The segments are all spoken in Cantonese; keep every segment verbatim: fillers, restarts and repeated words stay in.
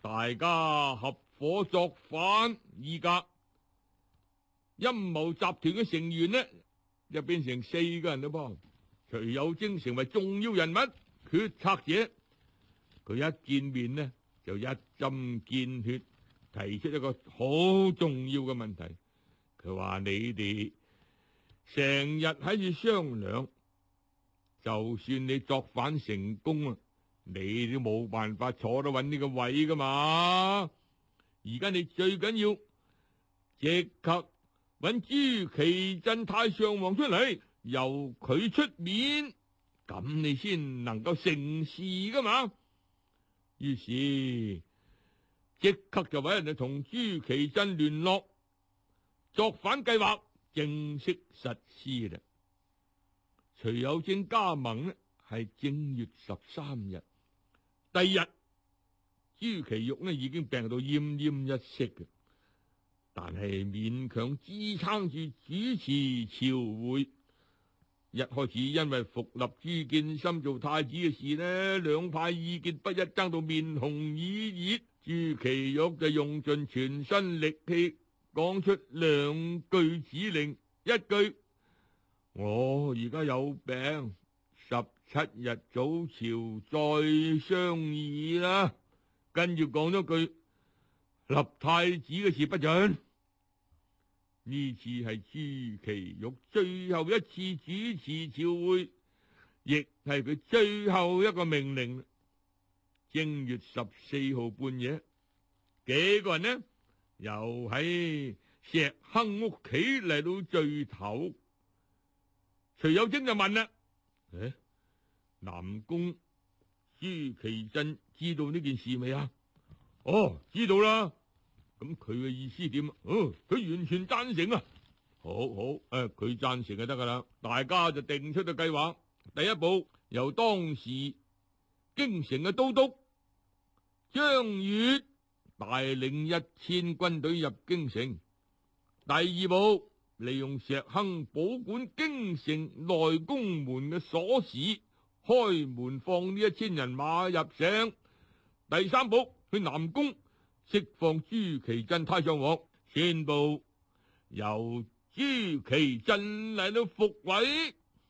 大家合伙作反，依家陰謀集團嘅成員呢，就變成四個人啦噃。徐有貞成為重要人物、決策者，佢一見面呢就一針見血，提出一個好重要嘅問題。佢話：你哋成日喺度商量，就算你作反成功啊，你都冇辦法坐得穩呢個位噶嘛。而家你最緊要即刻揾朱祁鎮太上皇出嚟，由佢出面，咁你先能夠成事噶嘛。於是即刻就揾人哋同朱祁鎮聯絡，作反計劃正式實施啦。徐有貞加盟呢係正月十三日，第二日朱祁鈺呢已經病到奄奄一息嘅，但係勉強支撐住主持朝會。一開始因為復立朱見深做太子嘅事呢，兩派意見不一，爭到面紅耳熱。朱祁鈺就用盡全身力氣講出兩句指令，一句我而家有病，十七日早朝再商議啦。跟住講咗句立太子嘅事不准。呢次係朱祁鈺最後一次主持朝會，亦係佢最後一個命令。正月十四號半夜，幾個人呢又喺石亨屋企嚟到聚頭。徐有貞就問啦：誒，南宮朱祁鎮知道呢件事未啊？哦，知道啦。咁佢嘅意思點啊？哦，佢完全贊成啊！好好，誒，佢贊成就得噶啦。大家就定出個計劃。第一步，由當時京城嘅都督張悦帶領一千軍隊入京城。第二步，利用石亨保管京城內宮門嘅鎖匙，開門放呢一千人馬入城。第三步，去南宮釋放朱祁鎮太上皇，宣布由朱祁鎮嚟到復位。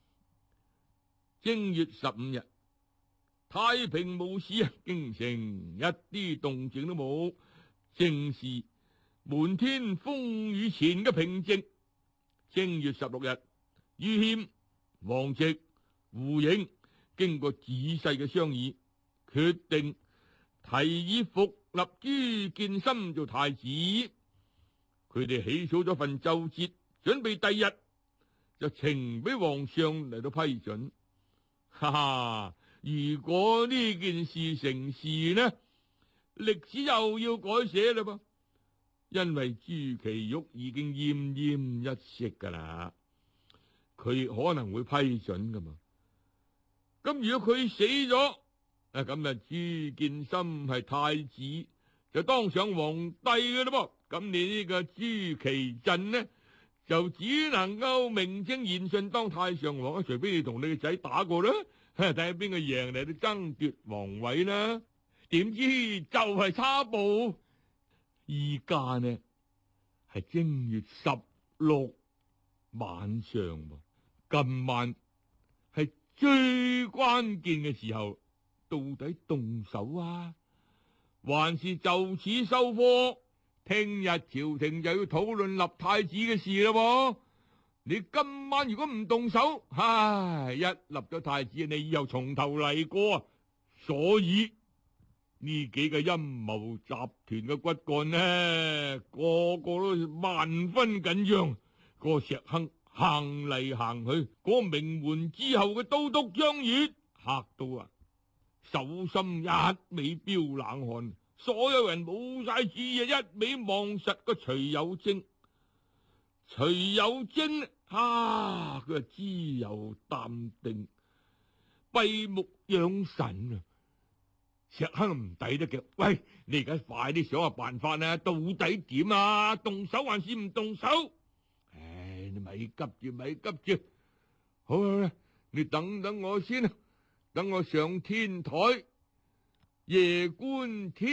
正月十五日，太平無事啊，京城一啲動靜都冇，正是滿天風雨前嘅平靜。正月十六日，于謙、王直、胡盈經過仔細嘅商議，決定提議復立朱見深做太子。佢哋起草咗份奏折，準備第日就呈俾皇上嚟到批准。哈哈！如果呢件事成事呢，歷史又要改寫啦噃，因為朱祁鈺已經奄奄一息噶啦，佢可能會批准噶嘛。咁如果佢死咗，啊咁啊朱見深係太子，就當上皇帝噶啦噃。咁你呢個朱祁鎮呢，就只能夠名正言順當太上皇，除非你同你個仔打過啦，睇下邊個贏嚟到爭奪皇位啦。點知就係差步，依家呢係正月十六晚上喎，今晚係最關鍵嘅時候，到底動手啊，還是就此收科？聽日朝廷就要討論立太子嘅事啦。你今晚如果唔動手，唉，一立咗太子，你以後從頭嚟過。所以呢幾個陰謀集團嘅骨幹呢，個個都萬分緊張。個石亨行嚟行去，個名門之後嘅都督張悦嚇到啊，手心一味飆冷汗。所有人冇晒注意，一味望實個徐有貞。徐有貞啊，佢係自由淡定，閉目養神啊。石亨唔抵得嘅，喂，你而家快啲想下辦法啊，到底點啊？動手還是唔動手？唉，你咪急住，咪急住。好啦，你等等我先啊，等我上天台夜觀天。